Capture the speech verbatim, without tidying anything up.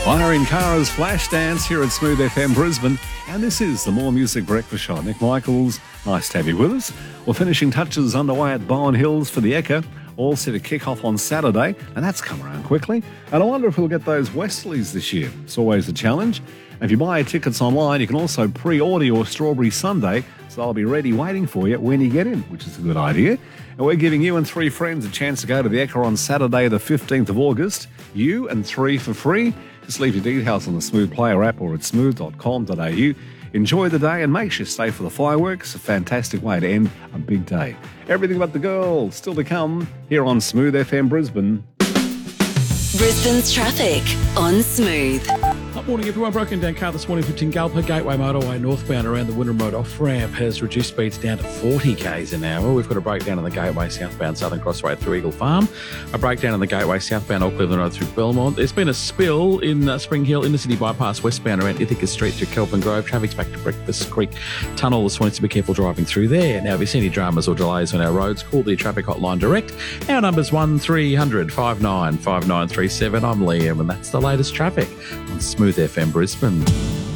Irene Cara's Flashdance here at Smooth F M Brisbane, and this is the More Music Breakfast Show. Nick Michaels, nice to have you with us. We're finishing touches underway at Bowen Hills for the Ekka, all set to kick off on Saturday, and that's come around quickly. And I wonder if we'll get those Westleys this year. It's always a challenge. And if you buy your tickets online, you can also pre-order your Strawberry Sundae, so they'll be ready waiting for you when you get in, which is a good idea. And we're giving you and three friends a chance to go to the Ekka on Saturday, the fifteenth of August. You and three for free. Just leave your details on the Smooth Player app or at smooth dot com dot a u. Enjoy the day and make sure you stay for the fireworks. A fantastic way to end a big day. Everything but the girl still to come here on Smooth F M Brisbane. Brisbane's traffic on Smooth. Good morning, everyone. Broken down car this morning for Tingalpa Gateway Motorway northbound around the Wynnum Road off-ramp has reduced speeds down to forty k's an hour. We've got a breakdown on the Gateway southbound Southern Crossway through Eagle Farm, a breakdown on the Gateway southbound Old Cleveland Road through Belmont. There's been a spill in uh, Spring Hill Inner City Bypass westbound around Ithaca Street through Kelvin Grove. Traffic's back to Breakfast Creek Tunnel this morning, so be careful driving through there. Now, if you see any dramas or delays on our roads, call the traffic hotline direct. Our number's one three hundred five nine five nine three seven. I'm Liam, and that's the latest traffic on Smooth F M Brisbane.